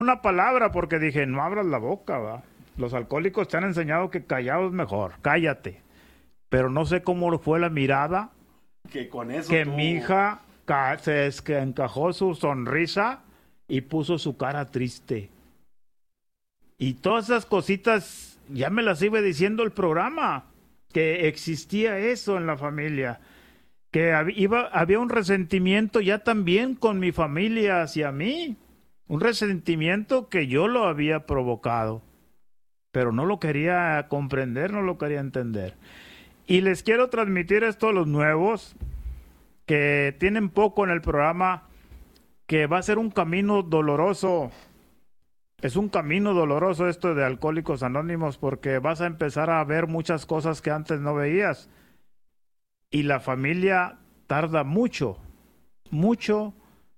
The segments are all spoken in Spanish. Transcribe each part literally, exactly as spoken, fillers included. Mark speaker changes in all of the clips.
Speaker 1: una palabra porque dije, no abras la boca, va. Los alcohólicos te han enseñado que callado es mejor, cállate. Pero no sé cómo fue la mirada
Speaker 2: Que con eso
Speaker 1: que
Speaker 2: tú...
Speaker 1: mi hija ca- se es- que encajó su sonrisa y puso su cara triste. Y todas esas cositas ya me las iba diciendo el programa, que existía eso en la familia, que hab- iba, había un resentimiento ya también con mi familia hacia mí, un resentimiento que yo lo había provocado, pero no lo quería comprender, no lo quería entender. Y les quiero transmitir esto a los nuevos que tienen poco en el programa, que va a ser un camino doloroso. Es un camino doloroso esto de Alcohólicos Anónimos porque vas a empezar a ver muchas cosas que antes no veías. Y la familia tarda mucho, mucho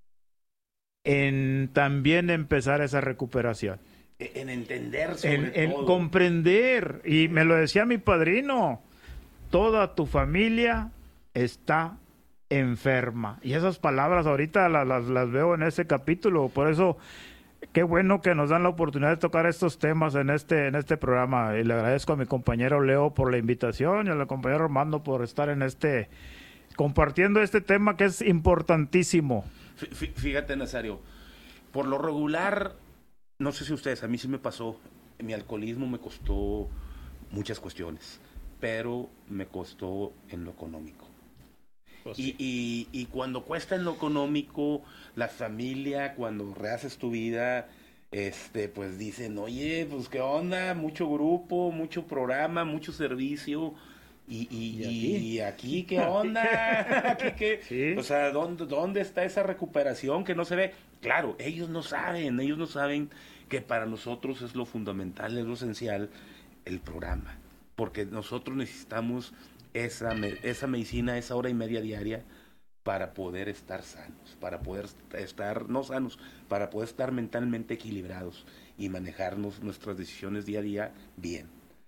Speaker 1: en también empezar esa recuperación.
Speaker 2: En entender
Speaker 1: En,
Speaker 2: sobre
Speaker 1: en
Speaker 2: todo.
Speaker 1: comprender. Y me lo decía mi padrino, toda tu familia está enferma. Y esas palabras ahorita las, las, las veo en ese capítulo. Por eso, qué bueno que nos dan la oportunidad de tocar estos temas en este, en este programa. Y le agradezco a mi compañero Leo por la invitación y a la compañera Armando por estar en este, compartiendo este tema que es importantísimo.
Speaker 2: Fíjate, Nazario, por lo regular, no sé si ustedes, a mí sí me pasó, mi alcoholismo me costó muchas cuestiones, pero me costó en lo económico. Pues sí. y, y, y cuando cuesta en lo económico, la familia, cuando rehaces tu vida, este, pues dicen, oye, pues qué onda, mucho grupo, mucho programa, mucho servicio. Y, y, ¿Y, aquí? y aquí, ¿qué onda? ¿Aquí qué? ¿Sí? O sea, ¿dónde, ¿dónde está esa recuperación que no se ve? Claro, ellos no saben, ellos no saben que para nosotros es lo fundamental, es lo esencial, el programa. Porque nosotros necesitamos esa, esa medicina, esa hora y media diaria para poder estar sanos, para poder estar, no sanos, para poder estar mentalmente equilibrados y manejarnos nuestras decisiones día a día bien.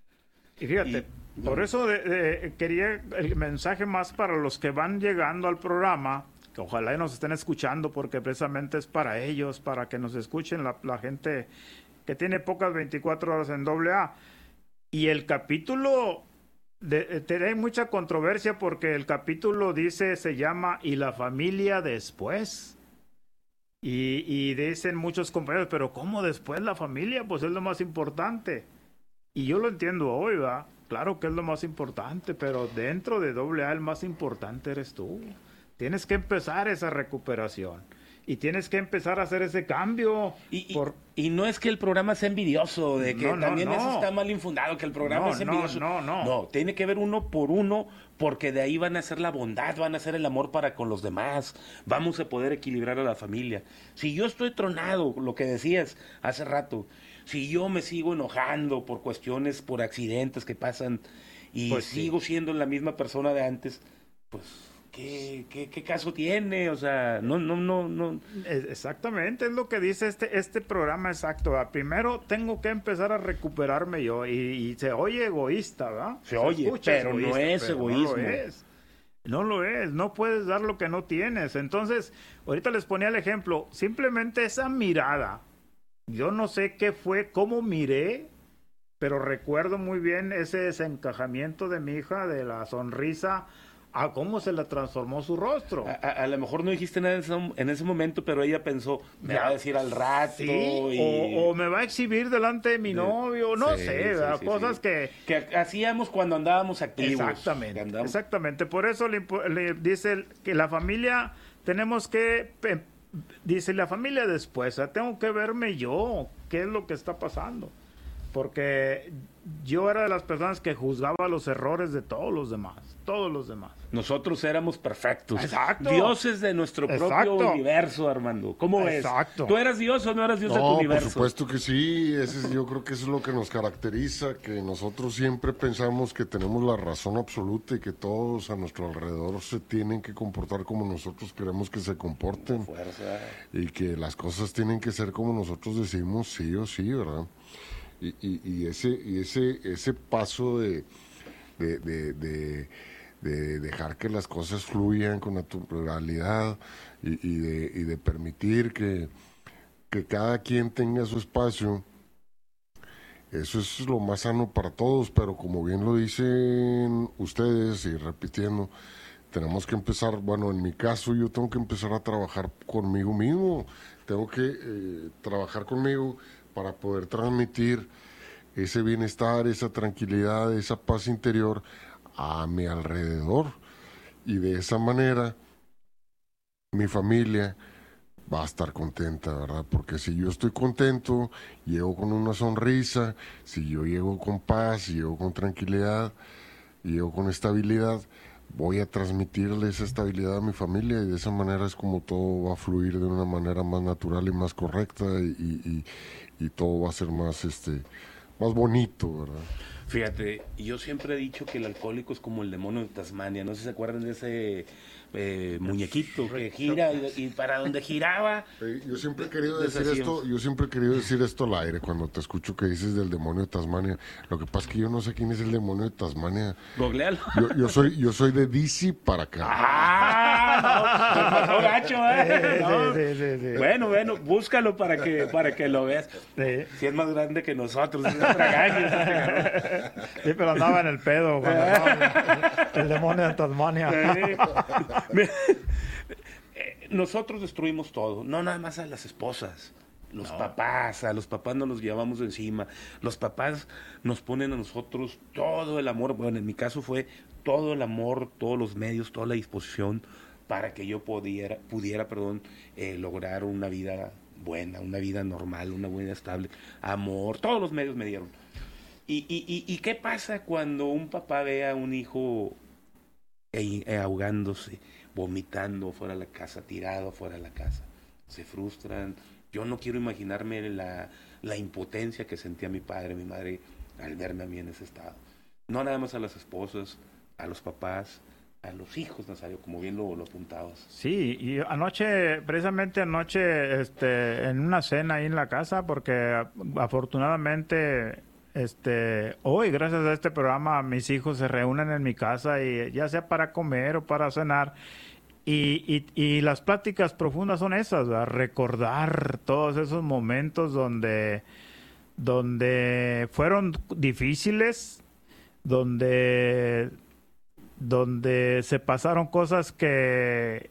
Speaker 1: Y fíjate, y, por no, eso de, de, quería el mensaje más para los que van llegando al programa, que ojalá y nos estén escuchando, porque precisamente es para ellos, para que nos escuchen la, la gente que tiene pocas veinticuatro horas en doble A. Y el capítulo, de, de, tiene mucha controversia porque el capítulo dice, se llama "Y la familia después". Y, y dicen muchos compañeros, pero ¿cómo después la familia? Pues es lo más importante. Y yo lo entiendo hoy, ¿va? Claro que es lo más importante, pero dentro de doble A el más importante eres tú. Tienes que empezar esa recuperación. Y tienes que empezar a hacer ese cambio.
Speaker 2: Y,
Speaker 1: por...
Speaker 2: y, y no es que el programa sea envidioso, de que
Speaker 1: no, no,
Speaker 2: también
Speaker 1: no.
Speaker 2: eso está mal infundado, que el programa
Speaker 1: no,
Speaker 2: es envidioso.
Speaker 1: No, no, no.
Speaker 2: No, tiene que ver uno por uno, porque de ahí van a ser la bondad, van a ser el amor para con los demás. Vamos a poder equilibrar a la familia. Si yo estoy tronado, lo que decías hace rato, si yo me sigo enojando por cuestiones, por accidentes que pasan, y pues sigo sí. siendo la misma persona de antes, pues... ¿Qué, qué, ¿Qué caso tiene? O sea, no, no, no, no.
Speaker 1: Exactamente, es lo que dice este, este programa exacto. ¿Verdad? Primero tengo que empezar a recuperarme yo. Y, y se oye egoísta, ¿verdad?
Speaker 2: Se, se oye, pero egoísta, no es pero egoísmo.
Speaker 1: No lo es. No lo es. No puedes dar lo que no tienes. Entonces, ahorita les ponía el ejemplo. Simplemente esa mirada. Yo no sé qué fue, cómo miré, pero recuerdo muy bien ese desencajamiento de mi hija, de la sonrisa, a cómo se le transformó su rostro.
Speaker 2: A, a, a lo mejor no dijiste nada en ese, en ese momento, pero ella pensó, me ya, va a decir al rato.
Speaker 1: Sí,
Speaker 2: y...
Speaker 1: o, o me va a exhibir delante de mi de... novio, no sí, sé, sí, sí, cosas
Speaker 2: sí.
Speaker 1: que...
Speaker 2: Que hacíamos cuando andábamos activos.
Speaker 1: Exactamente,
Speaker 2: andábamos...
Speaker 1: exactamente. Por eso le, le dice que la familia, tenemos que... Dice, la familia después, tengo que verme yo, qué es lo que está pasando. Porque yo era de las personas que juzgaba los errores de todos los demás, todos los demás.
Speaker 2: Nosotros éramos perfectos.
Speaker 1: Exacto.
Speaker 2: Dioses de nuestro
Speaker 1: Exacto.
Speaker 2: propio universo, Armando. ¿Cómo ves?
Speaker 1: Exacto.
Speaker 2: ¿Tú eras Dios o no eras Dios
Speaker 3: no,
Speaker 2: de tu universo?
Speaker 3: Por supuesto que sí. Ese es, yo creo que eso es lo que nos caracteriza, que nosotros siempre pensamos que tenemos la razón absoluta y que todos a nuestro alrededor se tienen que comportar como nosotros queremos que se comporten.
Speaker 2: Fuerza.
Speaker 3: Y que las cosas tienen que ser como nosotros decimos, sí o sí, ¿verdad? Y, y, y ese y ese ese paso de de, de, de de dejar que las cosas fluyan con naturalidad y, y, de, y de permitir que, que cada quien tenga su espacio. Eso es lo más sano para todos, pero como bien lo dicen ustedes y repitiendo, tenemos que empezar, bueno, en mi caso yo tengo que empezar a trabajar conmigo mismo, tengo que eh, trabajar conmigo para poder transmitir ese bienestar, esa tranquilidad, esa paz interior a mi alrededor, y de esa manera mi familia va a estar contenta, ¿verdad? Porque si yo estoy contento, llego con una sonrisa, si yo llego con paz, si llego con tranquilidad, llego con estabilidad, voy a transmitirle esa estabilidad a mi familia, y de esa manera es como todo va a fluir de una manera más natural y más correcta, y, y, y todo va a ser más, este, más bonito, ¿verdad?
Speaker 2: Fíjate, yo siempre he dicho que el alcohólico es como el demonio de Tasmania. No sé si se acuerdan de ese eh, muñequito que gira y, y para donde giraba.
Speaker 3: Eh, yo siempre he querido decir esto, yo siempre he querido decir esto al aire cuando te escucho que dices del demonio de Tasmania. Lo que pasa es que yo no sé quién es el demonio de Tasmania.
Speaker 2: Googlealo.
Speaker 3: Yo, yo soy, yo soy de D C para acá.
Speaker 2: ¡Ah! No, no, gacho, ¿eh? No.
Speaker 1: Sí, sí, sí, sí.
Speaker 2: Bueno, bueno, búscalo para que, para que lo veas.
Speaker 1: Sí.
Speaker 2: Si es más grande que nosotros, es una tragaña.
Speaker 1: Sí, pero andaba en el pedo cuando andaba el, el demonio de Tasmania.
Speaker 2: Mira, nosotros destruimos todo, no nada más a las esposas, los no. papás, a los papás nos los llevamos encima, los papás nos ponen a nosotros todo el amor, bueno, en mi caso fue todo el amor, todos los medios, toda la disposición para que yo pudiera, pudiera perdón, eh, lograr una vida buena, una vida normal, una vida estable, amor, todos los medios me dieron. ¿Y, y, y, y qué pasa cuando un papá ve a un hijo eh, eh, ahogándose, vomitando fuera de la casa, tirado fuera de la casa? Se frustran. Yo no quiero imaginarme la, la impotencia que sentía mi padre, mi madre, al verme a mí en ese estado. No nada más a las esposas, a los papás, a los hijos, Nazario, como bien lo, lo apuntabas.
Speaker 1: Sí, y anoche, precisamente anoche, este, en una cena ahí en la casa, porque afortunadamente... Este, hoy, gracias a este programa, mis hijos se reúnen en mi casa, y ya sea para comer o para cenar, y, y, y las pláticas profundas son esas, ¿verdad? Recordar todos esos momentos donde, donde fueron difíciles, donde, donde se pasaron cosas que...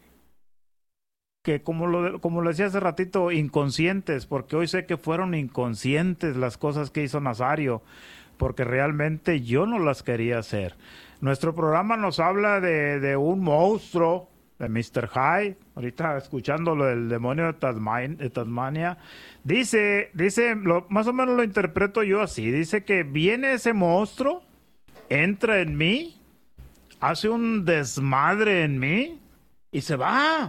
Speaker 1: que como lo, como lo decía hace ratito, inconscientes, porque hoy sé que fueron inconscientes las cosas que hizo Nazario, porque realmente yo no las quería hacer. Nuestro programa nos habla de, de un monstruo, de mister Hyde, ahorita escuchando lo del demonio de, Tasman, de Tasmania, dice, dice lo, más o menos lo interpreto yo así, dice que viene ese monstruo, entra en mí, hace un desmadre en mí, y se va.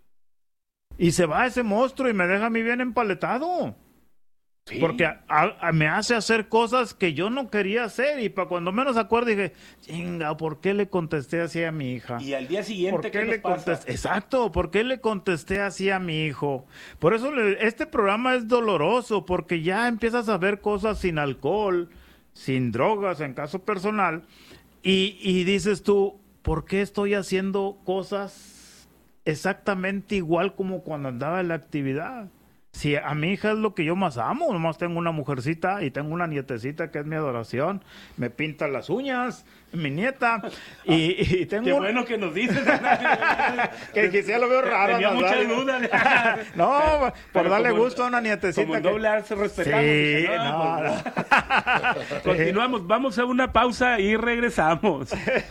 Speaker 1: Y se va ese monstruo y me deja a mí bien empaletado. Sí. Porque a, a, me hace hacer cosas que yo no quería hacer. Y para cuando menos acuerdo dije, chinga, ¿por qué le contesté así a mi hija?
Speaker 2: Y al día siguiente,
Speaker 1: ¿por qué,
Speaker 2: qué
Speaker 1: le
Speaker 2: nos pasa?
Speaker 1: Exacto, ¿por qué le contesté así a mi hijo? Por eso le, este programa es doloroso, porque ya empiezas a ver cosas sin alcohol, sin drogas, en caso personal. Y, y dices tú, ¿por qué estoy haciendo cosas exactamente igual como cuando andaba en la actividad? Si a mi hija es lo que yo más amo, nomás tengo una mujercita y tengo una nietecita que es mi adoración, me pinta las uñas, mi nieta, y, y tengo...
Speaker 2: Qué bueno que nos dices.
Speaker 1: que quizá lo veo raro.
Speaker 2: Tenía muchas dudas.
Speaker 1: No, por
Speaker 2: Pero
Speaker 1: darle
Speaker 2: como,
Speaker 1: gusto a una nietecita.
Speaker 2: Como
Speaker 1: que...
Speaker 2: doble A se respetamos.
Speaker 1: Sí,
Speaker 2: dice, no,
Speaker 1: no, no.
Speaker 2: Pues, continuamos, vamos a una pausa y regresamos.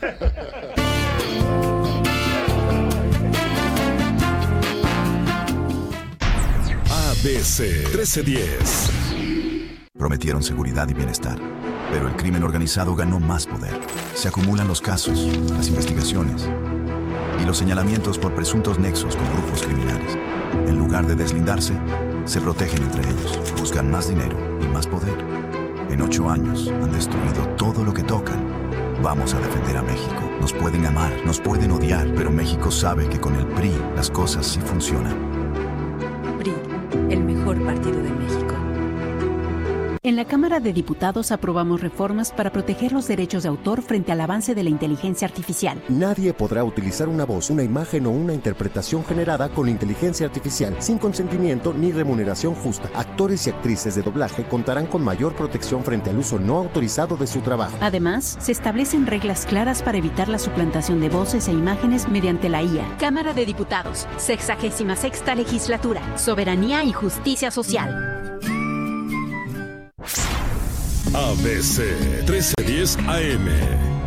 Speaker 4: A B C trece diez.
Speaker 5: Prometieron seguridad y bienestar, pero el crimen organizado ganó más poder. Se acumulan los casos, las investigaciones y los señalamientos por presuntos nexos con grupos criminales. En lugar de deslindarse, se protegen entre ellos, buscan más dinero y más poder. En ocho años han destruido todo lo que tocan. Vamos a defender a México. Nos pueden amar, nos pueden odiar, pero México sabe que con el P R I las cosas sí funcionan.
Speaker 6: P R I, el mejor partido de México. En la Cámara de Diputados aprobamos reformas para proteger los derechos de autor frente al avance de la inteligencia artificial.
Speaker 7: Nadie podrá utilizar una voz, una imagen o una interpretación generada con inteligencia artificial sin consentimiento ni remuneración justa. Actores y actrices de doblaje contarán con mayor protección frente al uso no autorizado de su trabajo.
Speaker 6: Además, se establecen reglas claras para evitar la suplantación de voces e imágenes mediante la I A. Cámara de Diputados, sexagésima sexta legislatura, soberanía y justicia social.
Speaker 4: A B C trece diez A M